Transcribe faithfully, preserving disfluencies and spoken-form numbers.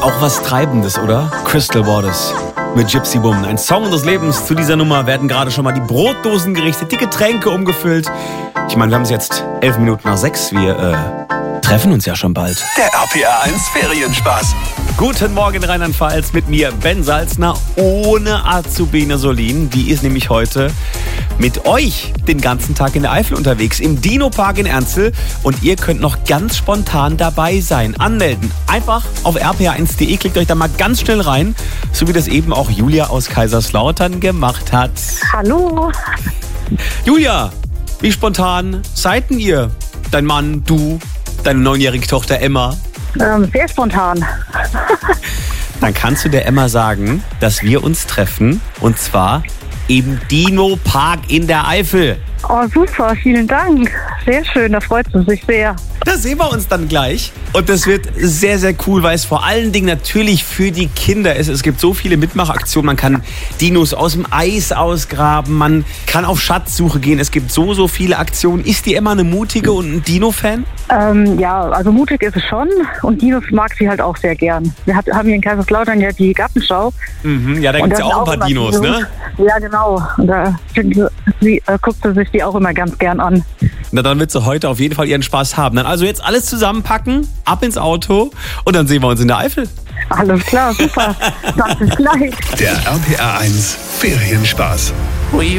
Auch was Treibendes, oder? Crystal Waters mit Gypsy Woman. Ein Song unseres Lebens. Zu dieser Nummer werden gerade schon mal die Brotdosen gerichtet, die Getränke umgefüllt. Ich meine, wir haben es jetzt elf Minuten nach sechs. Wir äh, treffen uns ja schon bald. Der R P R eins Ferienspaß. Guten Morgen Rheinland-Pfalz mit mir, Ben Salzner, ohne Azubine Solin. Die ist nämlich heute mit euch den ganzen Tag in der Eifel unterwegs, im Dino-Park in Ernstl. Und ihr könnt noch ganz spontan dabei sein. Anmelden. Einfach auf r p r eins punkt d e, klickt euch da mal ganz schnell rein. So wie das eben auch Julia aus Kaiserslautern gemacht hat. Hallo. Julia, wie spontan seid denn ihr? Dein Mann, du, deine neunjährige Tochter Emma? Ähm, sehr spontan. Dann kannst du der Emma sagen, dass wir uns treffen. Und zwar im Dino-Park in der Eifel. Oh, super, vielen Dank. Sehr schön, da freut sie sich sehr. Da sehen wir uns dann gleich. Und das wird sehr, sehr cool, weil es vor allen Dingen natürlich für die Kinder ist. Es gibt so viele Mitmachaktionen. Man kann Dinos aus dem Eis ausgraben. Man kann auf Schatzsuche gehen. Es gibt so, so viele Aktionen. Ist die Emma eine mutige und ein Dino-Fan? Ähm, ja, also mutig ist es schon. Und Dinos mag sie halt auch sehr gern. Wir hat, haben hier in Kaiserslautern ja die Gartenschau. Mhm, ja, da gibt es ja auch ein paar Dinos, ne? Ja, genau. Und da find, sie, äh, guckt sie sich die auch immer ganz gern an. Na, dann wird sie heute auf jeden Fall ihren Spaß haben. Dann also jetzt alles zusammenpacken, ab ins Auto und dann sehen wir uns in der Eifel. Alles klar, super. Dann bis gleich. Der R P R eins Ferienspaß.